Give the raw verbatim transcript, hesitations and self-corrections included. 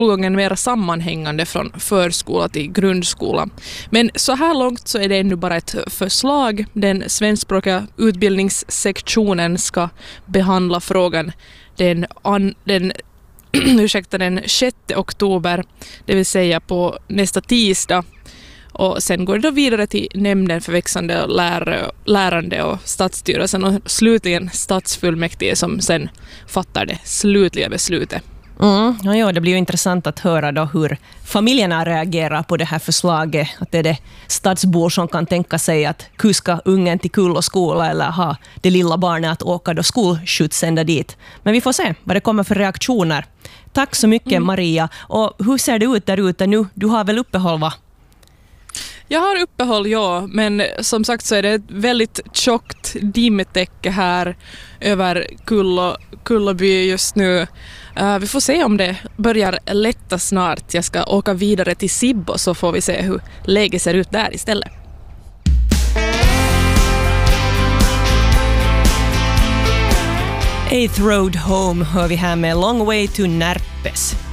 skolgången mer sammanhängande från förskola till grundskola. Men så här långt så är det ännu bara ett förslag. Den svenskspråkiga utbildningssektionen ska behandla frågan den, an, den, ursäkta, den sjätte oktober, det vill säga på nästa tisdag. Och sen går det då vidare till nämnden för växande lär, lärande och stadsstyrelsen och slutligen stadsfullmäktige som sen fattar det slutliga beslutet. Mm, ja, ja, det blir ju intressant att höra då hur familjerna reagerar på det här förslaget. Att det är det stadsbor som kan tänka sig att kuska ungen till kull och skola eller ha det lilla barnet att åka då skolskjuts ända dit. Men vi får se vad det kommer för reaktioner. Tack så mycket mm. Maria. Och hur ser det ut där ute nu? Du har väl uppehåll, va? Jag har uppehåll, ja, men som sagt så är det ett väldigt tjockt dimtäcke här över Kullo, Kulloby just nu. Uh, vi får se om det börjar lätta snart. Jag ska åka vidare till Sibbo så får vi se hur läget ser ut där istället. Eighth Road Home hör vi här med Long Way to Närpes.